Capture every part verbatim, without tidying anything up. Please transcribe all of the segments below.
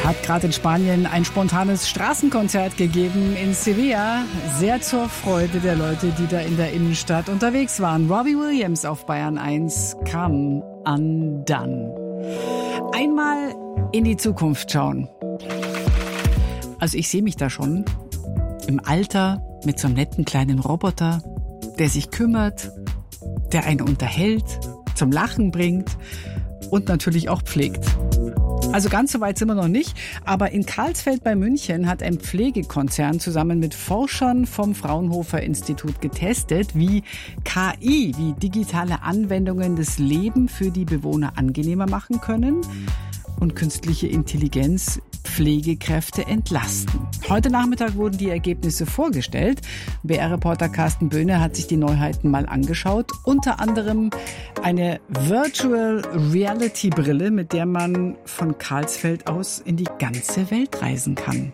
Hat gerade in Spanien ein spontanes Straßenkonzert gegeben in Sevilla. Sehr zur Freude der Leute, die da in der Innenstadt unterwegs waren. Robbie Williams auf Bayern eins, Come Undone. Einmal in die Zukunft schauen. Also ich sehe mich da schon im Alter mit so einem netten kleinen Roboter, der sich kümmert, der einen unterhält, zum Lachen bringt und natürlich auch pflegt. Also ganz so weit sind wir noch nicht, aber in Karlsfeld bei München hat ein Pflegekonzern zusammen mit Forschern vom Fraunhofer-Institut getestet, wie K I, wie digitale Anwendungen das Leben für die Bewohner angenehmer machen können und künstliche Intelligenz Pflegekräfte entlasten. Heute Nachmittag wurden die Ergebnisse vorgestellt. B R-Reporter Carsten Böhne hat sich die Neuheiten mal angeschaut. Unter anderem eine Virtual Reality Brille, mit der man von Karlsfeld aus in die ganze Welt reisen kann.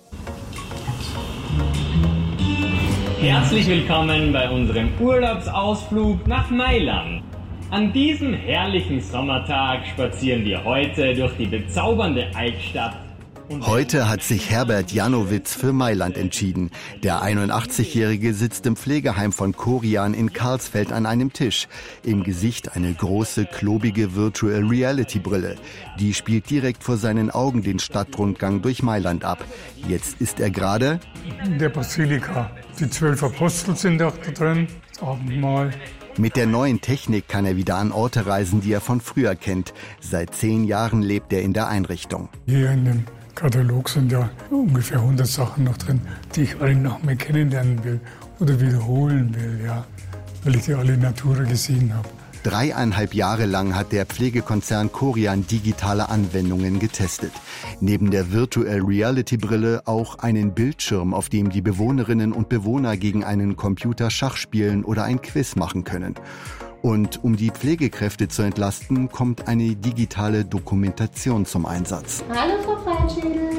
Herzlich willkommen bei unserem Urlaubsausflug nach Mailand. An diesem herrlichen Sommertag spazieren wir heute durch die bezaubernde Altstadt. Heute hat sich Herbert Janowitz für Mailand entschieden. Der einundachtzigjährige sitzt im Pflegeheim von Korian in Karlsfeld an einem Tisch. Im Gesicht eine große, klobige Virtual Reality Brille. Die spielt direkt vor seinen Augen den Stadtrundgang durch Mailand ab. Jetzt ist er gerade in der Basilika. Die zwölf Apostel sind auch da drin. Das Abendmahl. Mit der neuen Technik kann er wieder an Orte reisen, die er von früher kennt. Seit zehn Jahren lebt er in der Einrichtung. Hier in dem Katalog sind ja ungefähr hundert Sachen noch drin, die ich alle noch mehr kennenlernen will oder wiederholen will, ja, weil ich die alle in Natura gesehen habe. Dreieinhalb Jahre lang hat der Pflegekonzern Korian digitale Anwendungen getestet. Neben der Virtual Reality Brille auch einen Bildschirm, auf dem die Bewohnerinnen und Bewohner gegen einen Computer Schach spielen oder ein Quiz machen können. Und um die Pflegekräfte zu entlasten, kommt eine digitale Dokumentation zum Einsatz. Hallo Frau Breitschädel.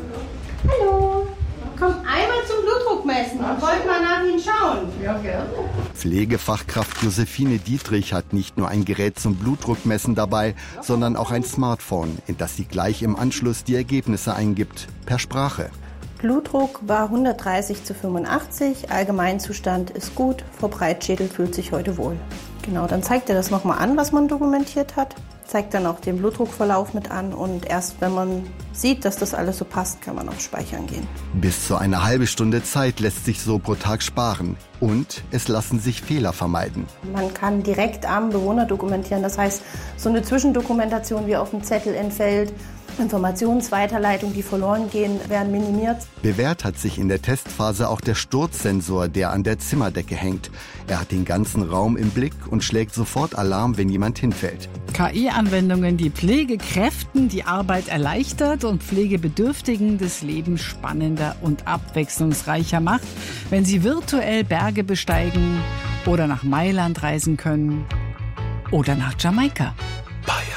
Hallo. Kommt einmal zum Blutdruck messen und wollt mal nach Ihnen schauen. Ja, gerne. Pflegefachkraft Josephine Dietrich hat nicht nur ein Gerät zum Blutdruckmessen dabei, sondern auch ein Smartphone, in das sie gleich im Anschluss die Ergebnisse eingibt, per Sprache. Blutdruck war hundertdreißig zu fünfundachtzig, Allgemeinzustand ist gut, Frau Breitschädel fühlt sich heute wohl. Genau, dann zeigt er das nochmal an, was man dokumentiert hat, zeigt dann auch den Blutdruckverlauf mit an und erst wenn man sieht, dass das alles so passt, kann man auf Speichern gehen. Bis zu eine halbe Stunde Zeit lässt sich so pro Tag sparen und es lassen sich Fehler vermeiden. Man kann direkt am Bewohner dokumentieren, das heißt, so eine Zwischendokumentation wie auf dem Zettel entfällt, Informationsweiterleitung, die verloren gehen, werden minimiert. Bewährt hat sich in der Testphase auch der Sturzsensor, der an der Zimmerdecke hängt. Er hat den ganzen Raum im Blick und schlägt sofort Alarm, wenn jemand hinfällt. K I-Anwendungen, die Pflegekräften die Arbeit erleichtert und Pflegebedürftigen das Leben spannender und abwechslungsreicher macht, wenn sie virtuell Berge besteigen oder nach Mailand reisen können oder nach Jamaika.